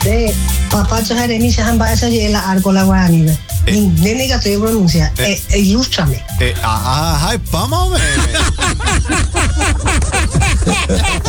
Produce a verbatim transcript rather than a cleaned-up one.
네, papaccio Jeremy se han pasado y la argola guarani. Nene che te pronuncia, e illustrami. Ah, hai pa moment.